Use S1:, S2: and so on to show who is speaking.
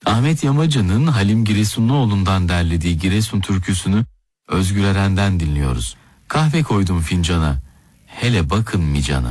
S1: Ahmet Yamacı'nın Halim Giresunluoğlu'ndan derlediği Giresun türküsünü Özgür Eren'den dinliyoruz. Kahve koydum fincana, hele bakın mi cana.